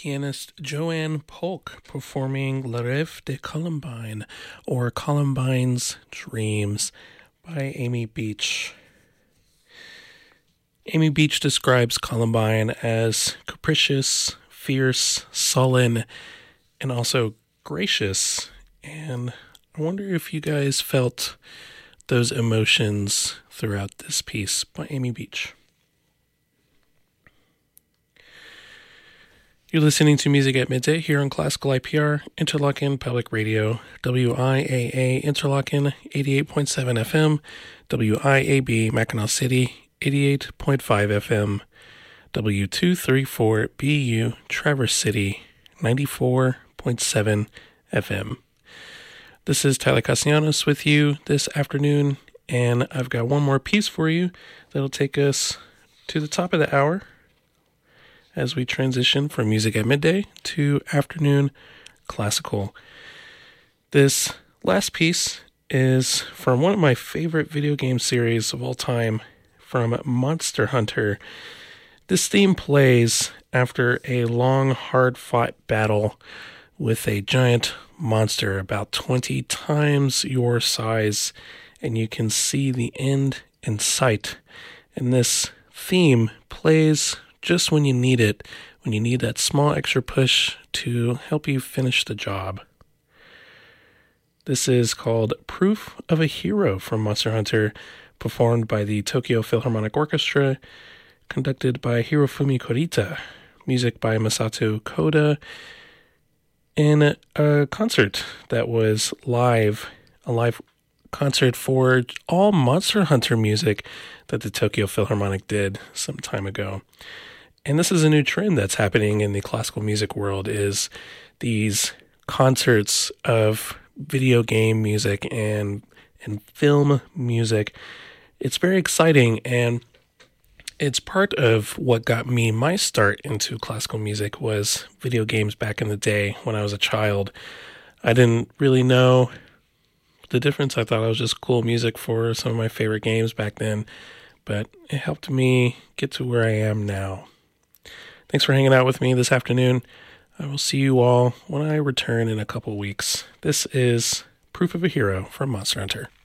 pianist Joanne Polk performing Le Rêve de Columbine, or Columbine's Dreams, by Amy Beach. Amy Beach describes Columbine as capricious, fierce, sullen, and also gracious. And I wonder if you guys felt those emotions throughout this piece by Amy Beach. You're listening to Music at Midday here on Classical IPR, Interlochen Public Radio, WIAA Interlochen 88.7 FM, WIAB Mackinac City 88.5 FM, W234BU Traverse City 94.7 FM. This is Tyler Castellanos with you this afternoon, and I've got one more piece for you that'll take us to the top of the hour as we transition from Music at Midday to afternoon classical. This last piece is from one of my favorite video game series of all time, from Monster Hunter. This theme plays after a long, hard-fought battle with a giant monster about 20 times your size, and you can see the end in sight. And this theme plays just when you need it, when you need that small extra push to help you finish the job. This is called Proof of a Hero from Monster Hunter, performed by the Tokyo Philharmonic Orchestra, conducted by Hirofumi Kurita, music by Masato Koda, in a concert that was live, a live concert for all Monster Hunter music that the Tokyo Philharmonic did some time ago. And this is a new trend that's happening in the classical music world, is these concerts of video game music and film music. It's very exciting, and it's part of what got me my start into classical music was video games back in the day when I was a child. I didn't really know the difference. I thought it was just cool music for some of my favorite games back then, but it helped me get to where I am now. Thanks for hanging out with me this afternoon. I will see you all when I return in a couple weeks. This is Proof of a Hero from Monster Hunter.